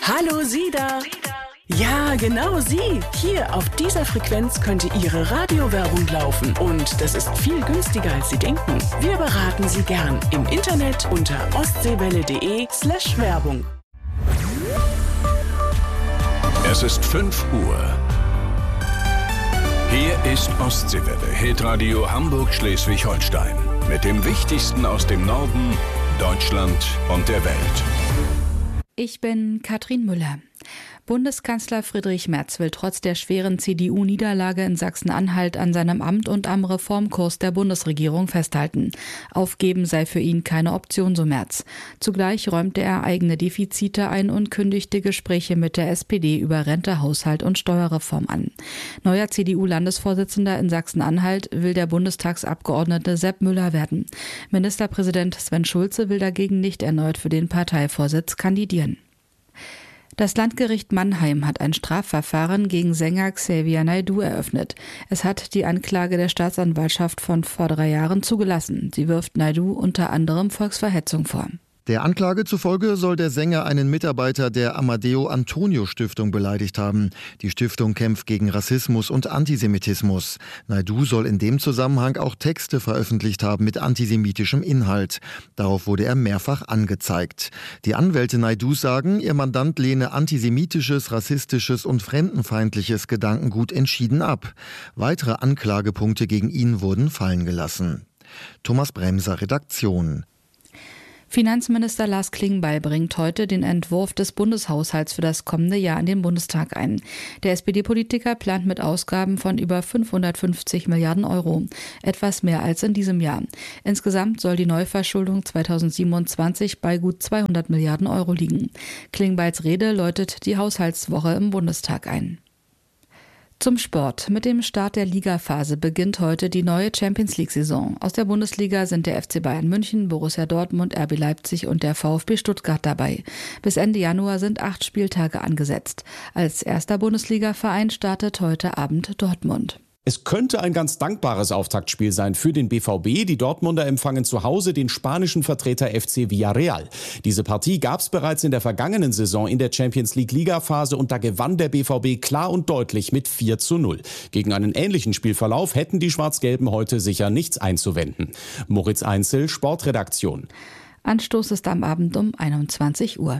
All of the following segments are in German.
Hallo Sie da! Ja, genau Sie! Hier auf dieser Frequenz könnte Ihre Radiowerbung laufen und das ist viel günstiger, als Sie denken. Wir beraten Sie gern im Internet unter ostseewelle.de/Werbung. Es ist 5 Uhr. Hier ist Ostseewelle, Hitradio Hamburg-Schleswig-Holstein. Mit dem Wichtigsten aus dem Norden, Deutschland und der Welt. Ich bin Katrin Müller. Bundeskanzler Friedrich Merz will trotz der schweren CDU-Niederlage in Sachsen-Anhalt an seinem Amt und am Reformkurs der Bundesregierung festhalten. Aufgeben sei für ihn keine Option, so Merz. Zugleich räumte er eigene Defizite ein und kündigte Gespräche mit der SPD über Rente, Haushalt und Steuerreform an. Neuer CDU-Landesvorsitzender in Sachsen-Anhalt will der Bundestagsabgeordnete Sepp Müller werden. Ministerpräsident Sven Schulze will dagegen nicht erneut für den Parteivorsitz kandidieren. Das Landgericht Mannheim hat ein Strafverfahren gegen Sänger Xavier Naidoo eröffnet. Es hat die Anklage der Staatsanwaltschaft von vor 3 Jahren zugelassen. Sie wirft Naidoo unter anderem Volksverhetzung vor. Der Anklage zufolge soll der Sänger einen Mitarbeiter der Amadeo Antonio Stiftung beleidigt haben. Die Stiftung kämpft gegen Rassismus und Antisemitismus. Naidoo soll in dem Zusammenhang auch Texte veröffentlicht haben mit antisemitischem Inhalt. Darauf wurde er mehrfach angezeigt. Die Anwälte Naidoos sagen, ihr Mandant lehne antisemitisches, rassistisches und fremdenfeindliches Gedankengut entschieden ab. Weitere Anklagepunkte gegen ihn wurden fallen gelassen. Thomas Bremser, Redaktion. Finanzminister Lars Klingbeil bringt heute den Entwurf des Bundeshaushalts für das kommende Jahr in den Bundestag ein. Der SPD-Politiker plant mit Ausgaben von über 550 Milliarden Euro, etwas mehr als in diesem Jahr. Insgesamt soll die Neuverschuldung 2027 bei gut 200 Milliarden Euro liegen. Klingbeils Rede läutet die Haushaltswoche im Bundestag ein. Zum Sport. Mit dem Start der Ligaphase beginnt heute die neue Champions-League-Saison. Aus der Bundesliga sind der FC Bayern München, Borussia Dortmund, RB Leipzig und der VfB Stuttgart dabei. Bis Ende Januar sind 8 Spieltage angesetzt. Als erster Bundesliga-Verein startet heute Abend Dortmund. Es könnte ein ganz dankbares Auftaktspiel sein für den BVB. Die Dortmunder empfangen zu Hause den spanischen Vertreter FC Villarreal. Diese Partie gab es bereits in der vergangenen Saison in der Champions-League-Liga-Phase und da gewann der BVB klar und deutlich mit 4:0. Gegen einen ähnlichen Spielverlauf hätten die Schwarz-Gelben heute sicher nichts einzuwenden. Moritz Einzel, Sportredaktion. Anstoß ist am Abend um 21 Uhr.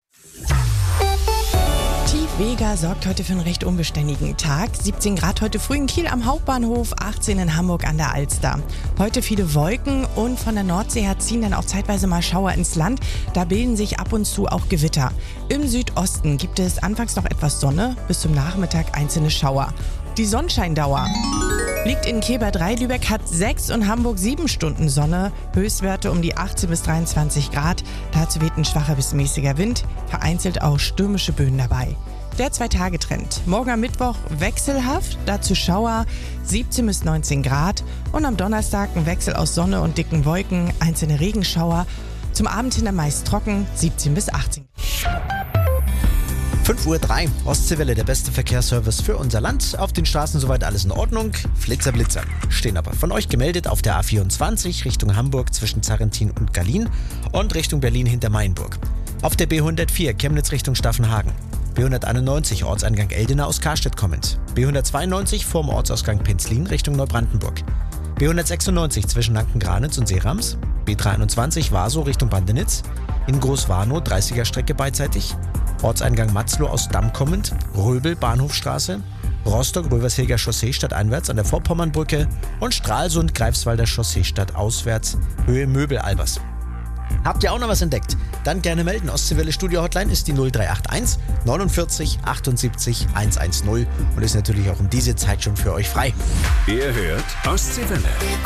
Vega sorgt heute für einen recht unbeständigen Tag. 17 Grad heute früh in Kiel am Hauptbahnhof, 18 in Hamburg an der Alster. Heute viele Wolken und von der Nordsee her ziehen dann auch zeitweise mal Schauer ins Land. Da bilden sich ab und zu auch Gewitter. Im Südosten gibt es anfangs noch etwas Sonne, bis zum Nachmittag einzelne Schauer. Die Sonnenscheindauer liegt in Keber 3, Lübeck hat 6 und Hamburg 7 Stunden Sonne. Höchstwerte um die 18 bis 23 Grad. Dazu weht ein schwacher bis mäßiger Wind, vereinzelt auch stürmische Böen dabei. Der 2-Tage-Trend. Morgen am Mittwoch wechselhaft, dazu Schauer, 17 bis 19 Grad. Und am Donnerstag ein Wechsel aus Sonne und dicken Wolken, einzelne Regenschauer. Zum Abend hin meist trocken, 17 bis 18. 5:03 Uhr, Ostseewelle, der beste Verkehrsservice für unser Land. Auf den Straßen soweit alles in Ordnung. Blitzer stehen aber von euch gemeldet auf der A24 Richtung Hamburg zwischen Zarrentin und Gallien und Richtung Berlin hinter Mainburg. Auf der B104 Chemnitz Richtung Staffenhagen. B191 Ortseingang Eldena aus Karstedt kommend. B192 vorm Ortsausgang Penzlin Richtung Neubrandenburg. B196 zwischen Lanken-Granitz und Seerams. B321 Warsow Richtung Bandenitz. In Großwarnow 30er Strecke beidseitig. Ortseingang Matzloh aus Damm kommend. Röbel Bahnhofstraße. Rostock-Rövershilger Chaussee stadteinwärts an der Vorpommernbrücke. Und Stralsund Greifswalder Chaussee stadtauswärts Höhe Möbel-Albers. Habt ihr auch noch was entdeckt? Dann gerne melden. Ostseewelle Studio Hotline ist die 0381 49 78 110 und ist natürlich auch um diese Zeit schon für euch frei. Ihr hört Ostseewelle.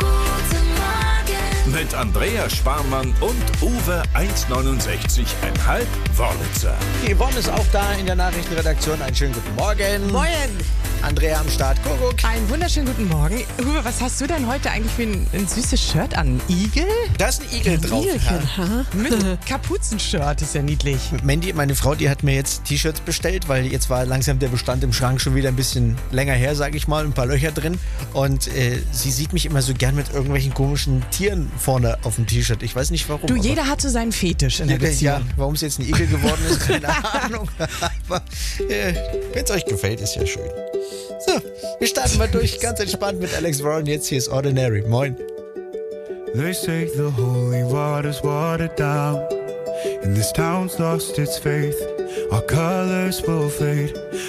Mit Andrea Sparmann und Uwe 169,5 Worlitzer. Die Yvonne ist auch da in der Nachrichtenredaktion. Einen schönen guten Morgen. Moin! Andrea am Start. Kuckuck. Einen wunderschönen guten Morgen. Uwe, was hast du denn heute eigentlich für ein süßes Shirt an? Igel? Da ist ein Igel drauf. Ja. Mit Kapuzenshirt, ist ja niedlich. Mandy, meine Frau, die hat mir jetzt T-Shirts bestellt, weil jetzt war langsam der Bestand im Schrank schon wieder ein bisschen länger her, sage ich mal, ein paar Löcher drin. Und sie sieht mich immer so gern mit irgendwelchen komischen Tieren vorne auf dem T-Shirt. Ich weiß nicht warum. Du, jeder hat so seinen Fetisch in der Beziehung. Ja, warum es jetzt ein Igel geworden ist, keine Ahnung. Aber wenn es euch gefällt, ist ja schön. So, wir starten mal durch, ganz entspannt mit Alex Warren. Jetzt hier ist Ordinary. Moin. They say the holy water's watered down, and this town's lost its faith. Our colors will fade.